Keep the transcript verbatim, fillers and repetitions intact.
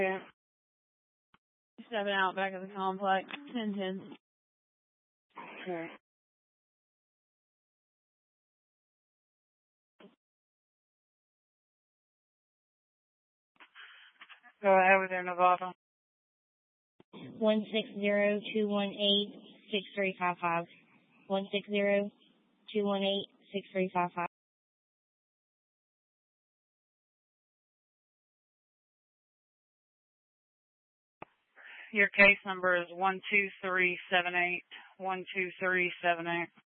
Yeah. Stepping out back of the complex. ten ten. Okay. Go ahead with your Nevada. One six zero two one eight six three five five. One six zero two one eight six three five five. Your case number is one two three seven eight. One two three seven eight.